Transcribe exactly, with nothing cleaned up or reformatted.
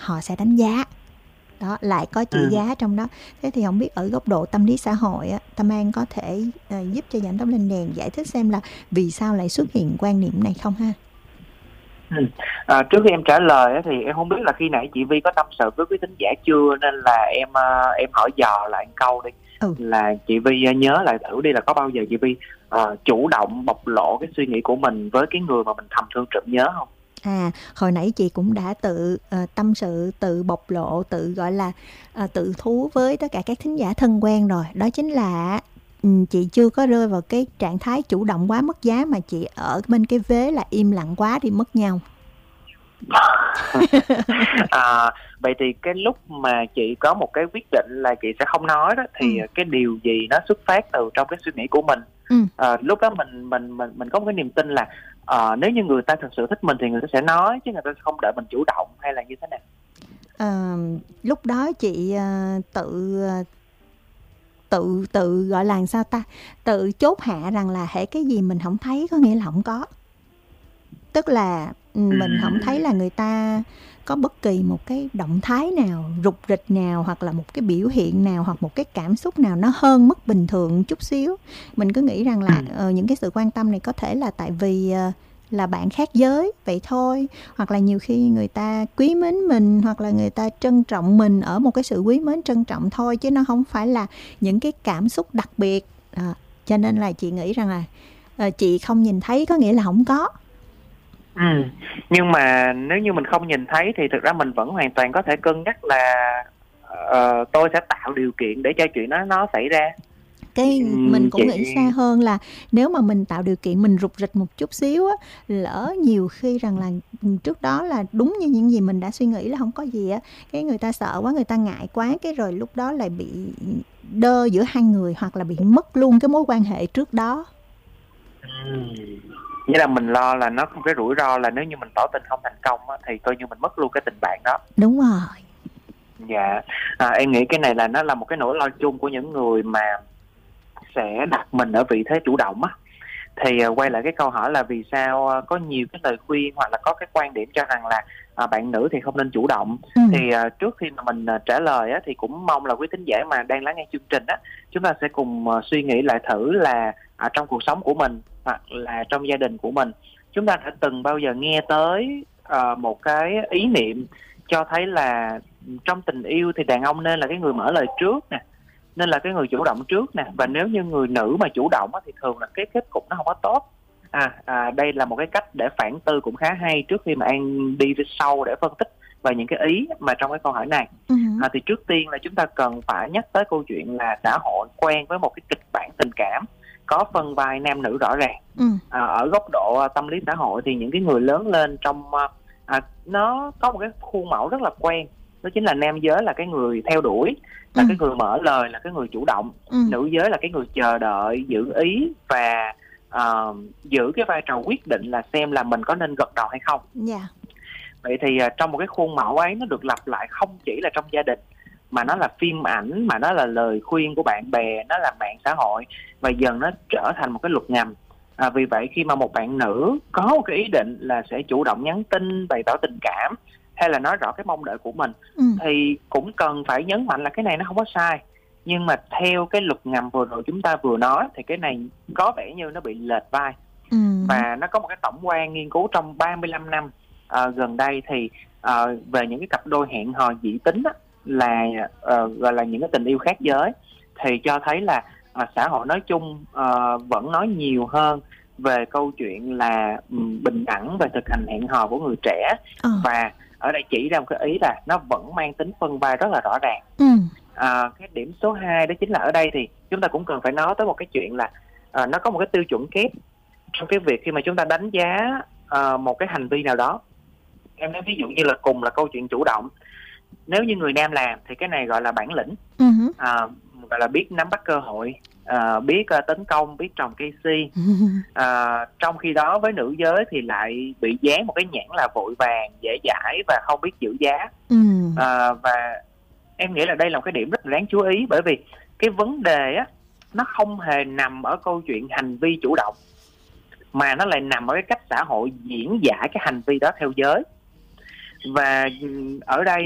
họ sẽ đánh giá. Đó, lại có chữ Ừ. giá trong đó. Thế thì không biết ở góc độ tâm lý xã hội á, Tâm An có thể uh, giúp cho Giảm Tóc Lên Đèn giải thích xem là vì sao lại xuất hiện quan niệm này không ha? Ừ. À, trước khi em trả lời á, thì em không biết là khi nãy chị Vi có tâm sự với quý thính giả chưa, nên là em à, em hỏi dò lại một câu đi, Ừ. là chị Vi à, nhớ lại thử đi, là có bao giờ chị Vi à, chủ động bộc lộ cái suy nghĩ của mình với cái người mà mình thầm thương trộm nhớ không? À, hồi nãy chị cũng đã tự uh, tâm sự, tự bộc lộ, tự gọi là uh, tự thú với tất cả các thính giả thân quen rồi. Đó chính là um, chị chưa có rơi vào cái trạng thái chủ động quá mất giá, mà chị ở bên cái vế là im lặng quá đi mất nhau. À, vậy thì cái lúc mà chị có một cái quyết định là chị sẽ không nói đó, thì Ừ. cái điều gì nó xuất phát từ trong cái suy nghĩ của mình? Ừ. À, lúc đó mình mình mình mình có một cái niềm tin là à, nếu như người ta thực sự thích mình thì người ta sẽ nói, chứ người ta không đợi mình chủ động, hay là như thế nào? À, lúc đó chị uh, tự uh, tự tự gọi là sao ta, tự chốt hạ rằng là hễ cái gì mình không thấy có nghĩa là không có. Tức là mình không thấy là người ta có bất kỳ một cái động thái nào, rục rịch nào, hoặc là một cái biểu hiện nào, hoặc một cái cảm xúc nào nó hơn mức bình thường chút xíu. Mình cứ nghĩ rằng là uh, những cái sự quan tâm này có thể là tại vì uh, là bạn khác giới vậy thôi, hoặc là nhiều khi người ta quý mến mình, hoặc là người ta trân trọng mình ở một cái sự quý mến trân trọng thôi, chứ nó không phải là những cái cảm xúc đặc biệt. À, cho nên là chị nghĩ rằng là uh, chị không nhìn thấy có nghĩa là không có. Ừ. Nhưng mà nếu như mình không nhìn thấy thì thực ra mình vẫn hoàn toàn có thể cân nhắc là uh, tôi sẽ tạo điều kiện để cho chuyện đó nó xảy ra. Cái mình cũng Chị... nghĩ xa hơn là nếu mà mình tạo điều kiện, mình rục rịch một chút xíu á, lỡ nhiều khi rằng là trước đó là đúng như những gì mình đã suy nghĩ là không có gì á, cái người ta sợ quá, người ta ngại quá, cái rồi lúc đó lại bị đơ giữa hai người, hoặc là bị mất luôn cái mối quan hệ trước đó. Ừ. Nghĩa là mình lo là nó không, cái rủi ro là nếu như mình tỏ tình không thành công á, thì coi như mình mất luôn cái tình bạn đó. Đúng rồi. Dạ. À, em nghĩ cái này là nó là một cái nỗi lo chung của những người mà sẽ đặt mình ở vị thế chủ động á. Thì uh, quay lại cái câu hỏi là vì sao uh, có nhiều cái lời khuyên hoặc là có cái quan điểm cho rằng là uh, bạn nữ thì không nên chủ động. Ừ. Thì uh, trước khi mà mình uh, trả lời á, thì cũng mong là quý thính giả mà đang lắng nghe chương trình á, chúng ta sẽ cùng uh, suy nghĩ lại thử là uh, trong cuộc sống của mình hoặc là trong gia đình của mình, chúng ta đã từng bao giờ nghe tới uh, một cái ý niệm cho thấy là trong tình yêu thì đàn ông nên là cái người mở lời trước nè, nên là cái người chủ động trước nè, và nếu như người nữ mà chủ động á, thì thường là cái kết cục nó không có tốt. À, à đây là một cái cách để phản tư cũng khá hay trước khi mà An đi sâu để phân tích về những cái ý mà trong cái câu hỏi này. Uh-huh. À, thì trước tiên là chúng ta cần phải nhắc tới câu chuyện là xã hội quen với một cái kịch bản tình cảm có phân vai nam nữ rõ ràng. Uh. À, ở góc độ tâm lý xã hội thì những cái người lớn lên trong à, nó có một cái khuôn mẫu rất là quen, đó chính là nam giới là cái người theo đuổi, là ừ. cái người mở lời, là cái người chủ động. ừ. Nữ giới là cái người chờ đợi, giữ ý và uh, giữ cái vai trò quyết định là xem là mình có nên gật đầu hay không. Yeah. Vậy thì uh, trong một cái khuôn mẫu ấy nó được lặp lại không chỉ là trong gia đình, mà nó là phim ảnh, mà nó là lời khuyên của bạn bè, nó là mạng xã hội, và dần nó trở thành một cái luật ngầm. À, vì vậy khi mà một bạn nữ có một cái ý định là sẽ chủ động nhắn tin, bày tỏ tình cảm, hay là nói rõ cái mong đợi của mình, ừ. thì cũng cần phải nhấn mạnh là cái này nó không có sai. Nhưng mà theo cái luật ngầm vừa rồi chúng ta vừa nói thì cái này có vẻ như nó bị lệch vai. ừ. Và nó có một cái tổng quan nghiên cứu trong ba mươi lăm năm à, gần đây thì à, về những cái cặp đôi hẹn hò dị tính á, là à, gọi là những cái tình yêu khác giới, thì cho thấy là à, xã hội nói chung à, vẫn nói nhiều hơn về câu chuyện là um, bình đẳng về thực hành hẹn hò của người trẻ. ừ. Và ở đây chỉ ra một cái ý là nó vẫn mang tính phân vai rất là rõ ràng. ừ. à, Cái điểm số hai đó chính là ở đây thì chúng ta cũng cần phải nói tới một cái chuyện là à, nó có một cái tiêu chuẩn kép trong cái việc khi mà chúng ta đánh giá à, một cái hành vi nào đó. Em nói ví dụ như là cùng là câu chuyện chủ động, nếu như người nam làm thì cái này gọi là bản lĩnh, uh-huh. à, gọi là biết nắm bắt cơ hội, à, biết uh, tấn công, biết trồng cây si. à, Trong khi đó với nữ giới thì lại bị dán một cái nhãn là vội vàng, dễ dãi và không biết giữ giá. uh. à, Và em nghĩ là đây là một cái điểm rất là đáng chú ý, bởi vì cái vấn đề á, nó không hề nằm ở câu chuyện hành vi chủ động, mà nó lại nằm ở cái cách xã hội diễn giải cái hành vi đó theo giới. Và ở đây